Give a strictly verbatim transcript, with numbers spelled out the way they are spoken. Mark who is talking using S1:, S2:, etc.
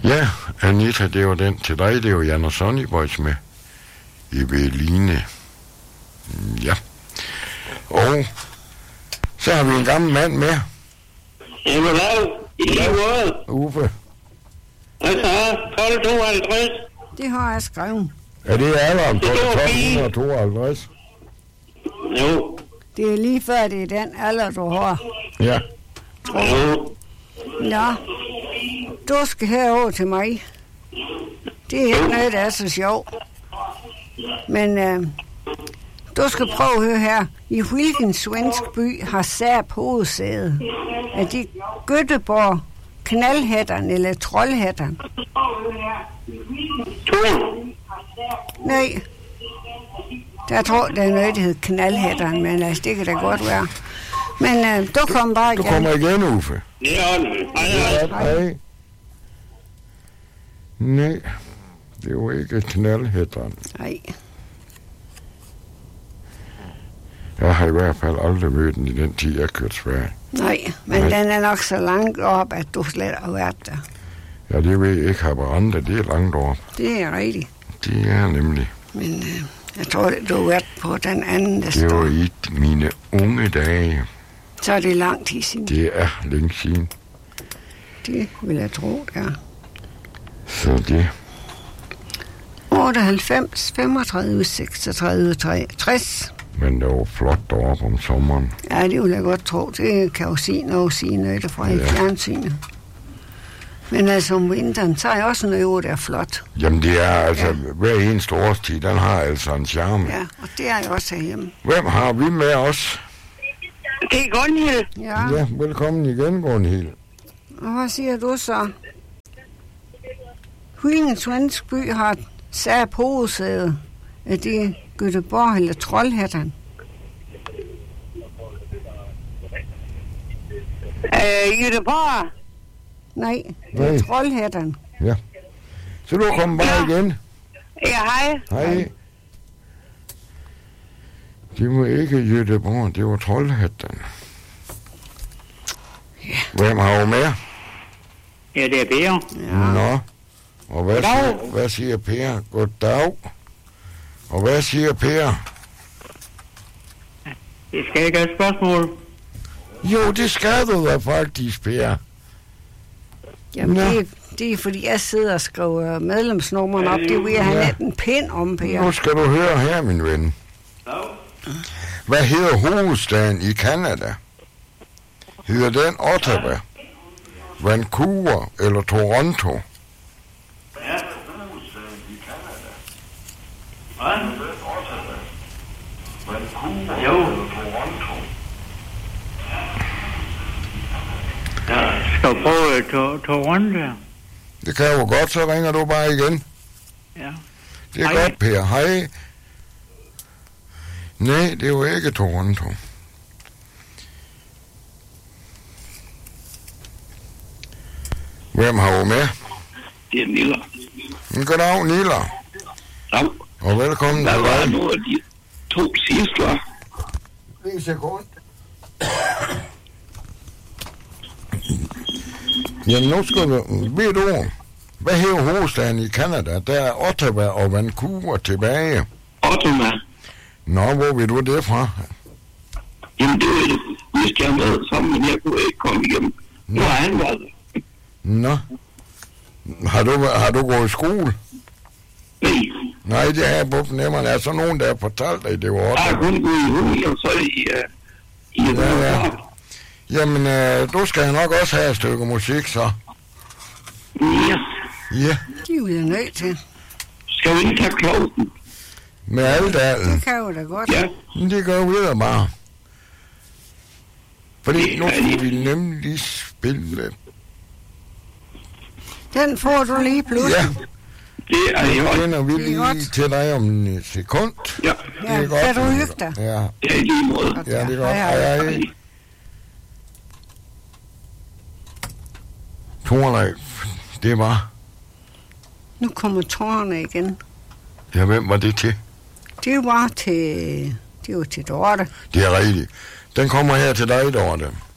S1: Ja, Anita, det var den til dig. Det var Jan og Sonny Boys med Eveline. Ja. Og så har vi en gammel mand med.
S2: Jamen, hvad? I lige måde.
S1: Uffe.
S2: Altså, tolv tooghalvtreds.
S3: Det har jeg skrevet.
S1: Er det alderen på tolv tooghalvtreds?
S2: Jo.
S3: Det er lige før, det er den alder, du har.
S1: Ja.
S2: Jo.
S3: Ja. Du skal herover til mig. Det er ikke noget, der er så sjovt. Men øh, du skal prøve at høre her. I hvilken svensk by har Saab hovedsæde? Er det Göteborg, Knaldhætterne eller Trollhætterne?
S2: Thor.
S3: Nej. Jeg tror, det er noget, der hedder Knaldhætterne, men altså, det kan da godt være. Men øh, du kommer bare igen.
S1: Du kommer igen, Uffe.
S2: Ja, hej, hej.
S1: Nej. Nej, det var ikke Knaldhætterne.
S3: Nej.
S1: Jeg har i hvert fald aldrig mødt den i den tid, jeg kørte Sverige.
S3: Nej, men Nej. Den er nok så langt op, at du slet har været der.
S1: Ja, det ved jeg ikke. Haparanda, det er langt op.
S3: Det er rigtigt.
S1: Det er nemlig.
S3: Men øh, jeg tror, du har været på den anden, der
S1: det
S3: står.
S1: Det var i mine unge dage.
S3: Så er det lang tid siden.
S1: Det er længe siden.
S3: Det vil jeg tro, ja.
S1: Så det...
S3: otteoghalvfems, femogtredive, seksogtredive, treogtres.
S1: Men det var flot deroppe om sommeren.
S3: Ja, det vil jeg godt tro. Det kan jo sige noget, sige noget fra ja. I fjernsynet. Men altså om vinteren, så er jeg også noget, der er flot.
S1: Jamen det er altså, ja. Hver eneste årstid, den har altså en charme.
S3: Ja, og det er jeg også herhjemme.
S1: Hvem har vi med os?
S2: Det er Gunhild.
S3: Ja.
S1: Ja, velkommen igen, Gunhild.
S3: Og hvad siger du så? Hvilken svensk by har Saab hovedsæde? Er det Göteborg eller Trollhättan?
S2: Øh, Göteborg.
S3: Nej, det er Trollhättan.
S1: Ja. Så du kommer bare ja. igen.
S2: Ja, hej.
S1: Hej. Det var ikke Göteborg, det var Trollhättan.
S3: Ja.
S1: Hvem har jo med?
S2: Ja, det er Per.
S1: Ja. Nå. Og hvad siger, hvad siger Per? Goddag. Og hvad siger Per?
S2: Det skal ikke have et spørgsmål.
S1: Jo, det skal du da faktisk, Per.
S3: Jamen, det er, det er fordi, jeg sidder og skriver medlemsnummeren op. Det vil jeg have net en pind om, Per.
S1: Nu skal du høre her, min ven. Hvad hedder hovedstaden i Canada? Hedder den Ottawa, Vancouver eller Toronto?
S4: Ja, hovedstaden i Canada. Hvad? Ottawa, Vancouver
S2: jo.
S4: eller Toronto?
S2: Ja, skal du prøve to- Toronto?
S1: Det kan jo godt, så ringer du bare igen.
S2: Ja.
S1: Det er
S2: Hej.
S1: godt, Per. Hej. Nej, det var ikke Toronto. Hvem har du med?
S2: Det er Nilla.
S1: Goddag, Nilla.
S2: Ja.
S1: Og velkommen
S2: Der
S1: til
S2: var
S1: dig.
S2: nogle af de to sidste.
S1: Lige en sekund. Jamen nu skal du... Ved du, hvad hedder hovedstaden i Canada? Der er Ottawa og Vancouver tilbage.
S2: Ottawa.
S1: Nå, hvor vil du det fra?
S2: Jamen det er det. Vi skal have været sammen, men jeg kunne ikke komme igennem. Nu har han været der.
S1: Nå. Har du, har du gået i skole?
S2: Nej.
S1: Nej, det har jeg på fornemmerne. Er så nogen, der har fortalt dig, det var
S2: Jeg har
S1: Ottawa?
S2: kun gået i hul, og så i... Uh, i
S1: Ja, ja. Jamen, øh, du skal nok også have et stykke musik, så.
S2: Ja.
S1: Ja,
S3: De er jo nødt til.
S2: Skal vi ikke tage kloven?
S1: med Aldalen.
S3: Det kan jo da godt.
S2: Ja.
S1: Men det gør vi da bare. Fordi nu skal vi nemlig spille.
S3: Den får du lige pludselig.
S1: Ja,
S2: Det er
S1: det
S2: jo...
S1: finder vi
S3: Det er
S1: lige
S3: godt.
S1: til dig om et sekund.
S2: Ja.
S3: Ja,
S1: Det er godt.
S3: kan du hygge dig?
S1: Ja,
S2: Det er i lige måde.
S1: ja, det er godt.
S3: Hej, hej.
S1: Hej, hej. Torleif, det var...
S3: Nu kommer tårerne igen.
S1: Ja, hvem var det til?
S3: Det var til... Det var til Dorte.
S1: Det er rigtigt. Den kommer her til dig, Dorte.